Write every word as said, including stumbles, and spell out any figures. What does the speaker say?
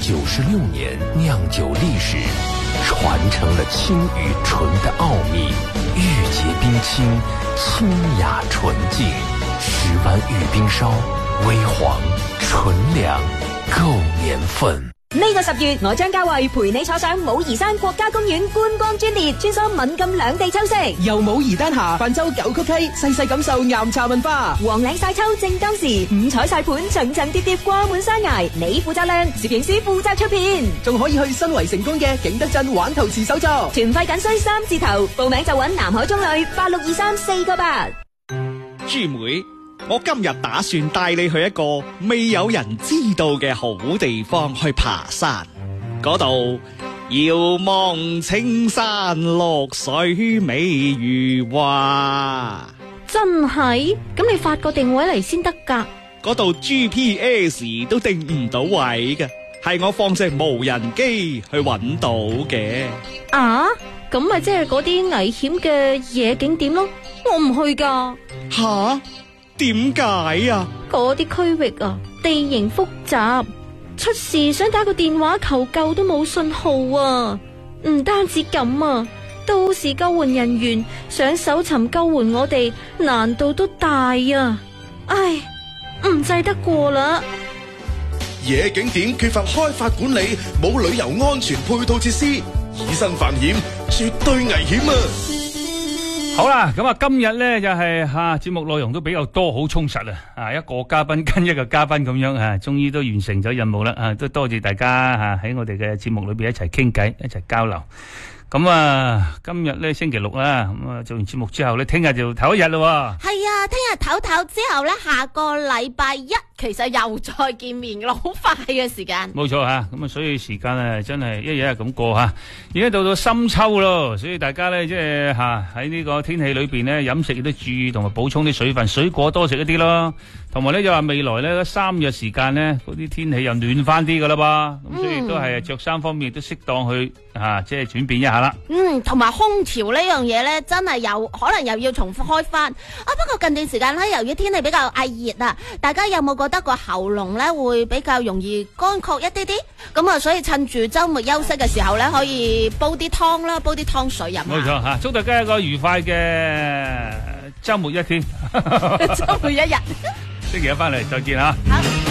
九十六年酿酒历史，传承了清与纯的奥秘，玉洁冰清，清雅纯净。十湾玉冰烧，微黄纯良，夠年份。 呢個十月，我張家慧陪你坐上武夷山國家公園觀光專列，穿梭閩贛兩地秋色， 由武夷丹霞泛舟九曲溪，細細感受岩茶文化。 黃嶺晒秋正當時，五彩晒盤層層疊疊掛滿山崖，你負責亮，攝影師負責出片， 仲可以去新圍成功嘅景德鎮玩陶瓷手作。 團費僅需三字頭，報名就揾南海中旅八六二三四個八。 豬妹，我今日打算帶你去一個未有人知道嘅好地方去爬山，嗰度遙望青山綠水美如畫。 真係？咁你發個定位嚟先得㗎。 嗰度 G P S 都定唔到位嘅，係我放隻無人機去揾到嘅。 啊？咁咪即係嗰啲危險嘅野景點咯？我唔去㗎。 吓？點解啊？ 嗰啲區域啊，地形複雜，出事想打個電話求救都冇信號啊！唔單止咁啊，到時救援人員想搜尋救援我哋，難度都大啊！唉，唔制得過啦。 野景點缺乏開發管理，冇旅遊安全配套設施，以身犯險，絕對危險啊！ 好啦，咁啊，今日咧就係吓節目內容都比較多，好充實啊！啊，一個嘉賓跟一個嘉賓咁樣啊，終於都完成咗任務啦！啊，都多謝大家吓喺我哋嘅節目裏邊一齊傾偈，一齊交流。咁啊，今日咧星期六啦，咁啊做完節目之後咧，聽日就頭一日咯。 係啊，聽日唞唞之後咧，下個禮拜一其實又再見面咯，好快嘅時間。 冇錯吓，咁啊，所以時間啊真係一日一日咁過吓。而家到到深秋咯，所以大家咧即係吓喺呢個天氣裏邊咧，飲食亦都注意同埋補充啲水分，水果多食一啲咯。同埋咧就話未來咧三日時間咧，嗰啲天氣又暖翻啲噶啦噃，咁所以都係着衫方面都適當去吓即係轉變一下啦。 嗯，同埋空調呢樣嘢咧，真係有可能又要重複開翻。啊，不過近段時間咧，由於天氣比較翳熱啊，大家有冇覺得個喉嚨咧會比較容易乾涸一啲啲？咁啊，所以趁住周末休息嘅時候咧，可以煲啲湯啦，煲啲湯水飲。 冇錯吓，祝大家一個愉快嘅周末一天， 周末一日。 星期一翻嚟再見吓。 好。